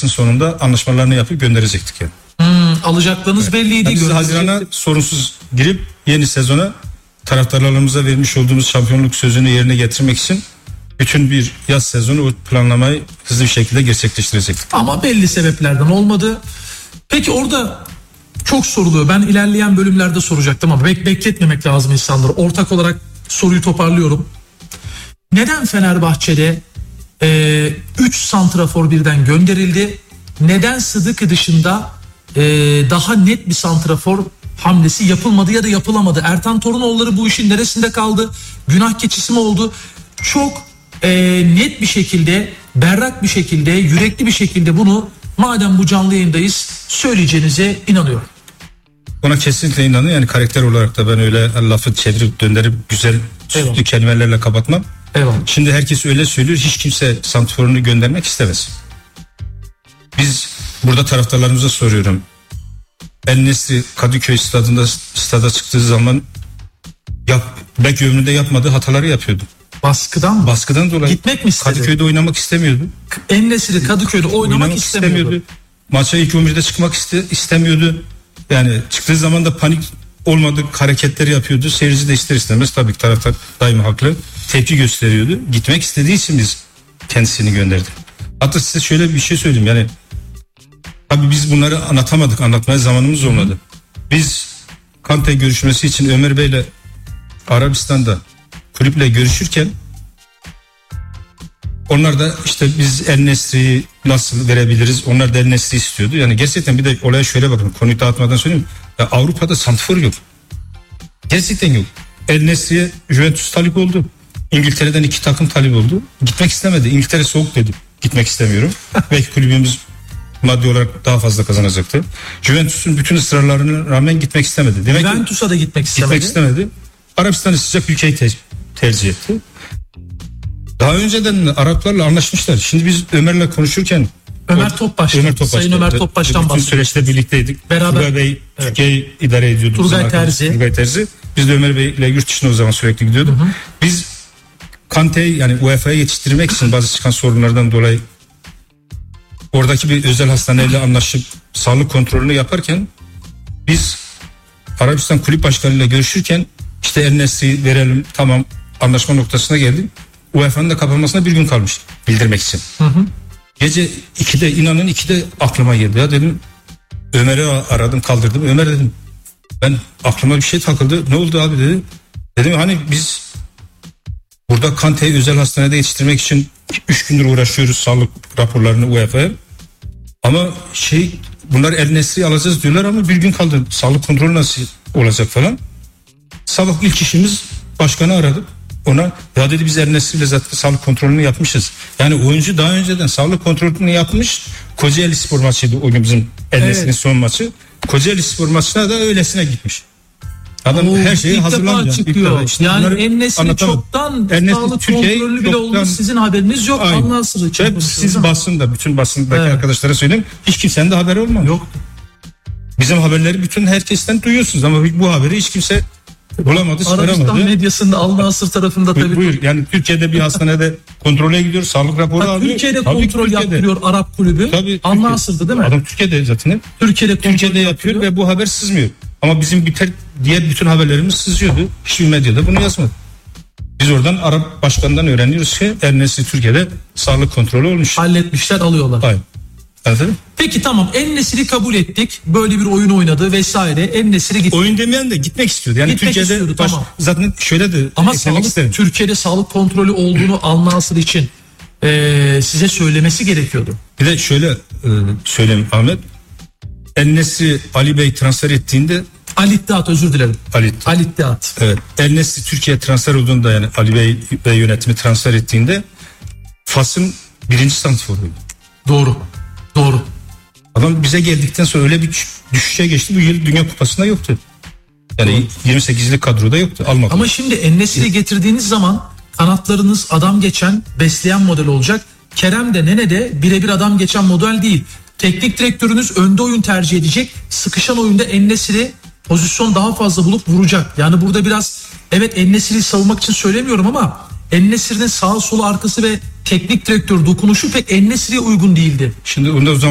Mayıs'ın sonunda anlaşmalarını yapıp gönderecektik yani. Alacaklarınız belliydi. Yani biz Haziran'a sorunsuz girip yeni sezona taraftarlarımıza vermiş olduğumuz şampiyonluk sözünü yerine getirmek için bütün bir yaz sezonu o planlamayı hızlı bir şekilde gerçekleştirecektik. Ama belli sebeplerden olmadı. Peki orada çok soruluyor. Ben ilerleyen bölümlerde soracaktım ama bekletmemek lazım insanları. Ortak olarak soruyu toparlıyorum. Neden Fenerbahçe'de 3 santrafor birden gönderildi? Neden Sıdıkı dışında daha net bir santrafor hamlesi yapılmadı ya da yapılamadı? Ertan Torunoğulları bu işin neresinde kaldı? Günah keçisi mi oldu? Çok net bir şekilde, berrak bir şekilde, yürekli bir şekilde bunu madem bu canlı yayındayız söyleyeceğinize inanıyorum. Ona kesinlikle inanıyorum. Yani karakter olarak da ben öyle lafı çevirip döndürüp güzel süslü kelimelerle kapatmam. Eyvallah. Şimdi herkes öyle söylüyor. Hiç kimse santraforunu göndermek istemez. Biz burada taraftarlarımıza soruyorum. El Nesri Kadıköy stada çıktığı zaman belki ömründe yapmadığı hataları yapıyordu. Baskıdan dolayı. Gitmek mi istedi? Kadıköy'de oynamak istemiyordu. En Nesri Kadıköy'de oynamak istemiyordu. Maça ilk 11'de çıkmak istemiyordu. Yani çıktığı zaman da panik olmadık hareketleri yapıyordu. Seyirci de ister istemez tabii ki taraftar daima haklı tepki gösteriyordu. Gitmek istediği için biz kendisini gönderdik. Hatta size şöyle bir şey söyleyeyim, yani tabii biz bunları anlatamadık, anlatmaya zamanımız olmadı. Biz Kante görüşmesi için Ömer Bey'le Arabistan'da kulüple görüşürken onlar da işte biz El Nesri'yi nasıl verebiliriz, onlar da El Nesri istiyordu. Yani gerçekten bir de olaya şöyle bakın, konuyu dağıtmadan söyleyeyim. Ya Avrupa'da santrafor yok. Gerçekten yok. El Nesri'ye Juventus talip oldu. İngiltere'den 2 takım talip oldu. Gitmek istemedi. İngiltere soğuk dedi. Gitmek istemiyorum. Belki kulübümüz maddi olarak daha fazla kazanacaktı. Juventus'un bütün ısrarlarına rağmen gitmek istemedi. Demek Juventus'a da gitmek istemedi. Arabistan'ı sıcak ülkeyi tercih etti. Daha önceden Araplarla anlaşmışlar. Şimdi biz Ömer'le konuşurken Ömer Topbaş. Sayın Ömer Topbaş'tan bahsediyoruz. Bütün süreçte birlikteydik. Beraber. Turgay Bey Türkiye'yi idare ediyordu. Turgay Terzi. Biz de Ömer Bey'le yurt dışına o zaman sürekli gidiyorduk. Biz Kante'yi yani UEFA'ya yetiştirmek için bazı çıkan sorunlardan dolayı oradaki bir özel hastaneyle anlaşıp sağlık kontrolünü yaparken biz Arabistan kulüp başkanıyla görüşürken işte El Nesri'yi verelim, tamam, anlaşma noktasına geldik. UEFA'nın da kapanmasına bir gün kalmış bildirmek için. Gece 2'de inanın 2'de aklıma geldi. Ya dedim, Ömer'i aradım, kaldırdım. Ömer dedim, ben aklıma bir şey takıldı. Ne oldu abi dedi. Dedim hani biz burada Kante'yi özel hastanede yetiştirmek için 3 gündür uğraşıyoruz, sağlık raporlarını UEFA'ya. Ama bunlar El Nesri'yi alacağız diyorlar ama bir gün kaldı. Sağlık kontrolü nasıl olacak falan. Sabah ilk işimiz başkanı aradık. Ona ya dedi, biz El Nesri'yle zaten sağlık kontrolünü yapmışız. Yani oyuncu daha önceden sağlık kontrolünü yapmış. Kocaeli Spor maçıydı o gün bizim El Nesri'nin son maçı. Kocaeli Spor maçına da öylesine gitmiş. Adam her şeyi hazırlanıyor. İşte yani El Nesri çoktan sağlık kontrolü bile olmuş, sizin haberiniz yok. Siz basında, bütün basındaki arkadaşlara söyleyeyim, hiç kimsenin de haberi olmadı. Yok. Bizim haberleri bütün herkesten duyuyorsunuz ama bu haberi hiç kimse bulamadı, çıkaramadı. Arabistan medyasında Al Nasır tarafında tabii. Buyur, yani Türkiye'de bir hastanede kontrole gidiyor, sağlık raporu alıyor. Türkiye'de kontrol yaptırıyor Arap kulübü. Tabii, Al Nasır'dı değil mi? Adam Türkiye'de zaten. Türkiye'de yapıyor ve bu haber sızmıyor. Ama bizim diğer bütün haberlerimiz sızıyordu. Hiçbir medyada bunu yazmadı. Biz oradan Arap başkanından öğreniyoruz ki El Nesri Türkiye'de sağlık kontrolü olmuş. Halletmişler, alıyorlar. Aynen. Anladın? Peki tamam, El Nesri kabul ettik. Böyle bir oyun oynadı vesaire. El Nesri gitti. Oyun demeyen de gitmek istiyordu. Yani gitmek Türkiye'de istiyordu, tamam. Zaten şöyle de ama Türkiye'de sağlık kontrolü olduğunu Al Nasır için size söylemesi gerekiyordu. Bir de şöyle söyleyeyim Ahmet. El Nesri Ali Bey transfer ettiğinde Ali İttihat, özür dilerim. Ali İttihat. Evet. El Nesri Türkiye transfer olduğunda, yani Ali Bey ve yönetimi transfer ettiğinde Fas'ın 1. santrforuydu. Doğru. Adam bize geldikten sonra öyle bir düşüşe geçti. Bu yıl Dünya Kupası'nda yoktu. Yani 28'lik kadroda yoktu. Almadı. Ama şimdi El Nesri'yi getirdiğiniz zaman kanatlarınız adam geçen, besleyen model olacak. Kerem de Nene de birebir adam geçen model değil. Teknik direktörünüz önde oyun tercih edecek. Sıkışan oyunda El Nesri pozisyon daha fazla bulup vuracak. Yani burada biraz, evet, El Nesri'yi savunmak için söylemiyorum ama El Nesri'nin sağ solu arkası ve teknik direktör dokunuşu pek El Nesri'ye uygun değildi. Şimdi onda o zaman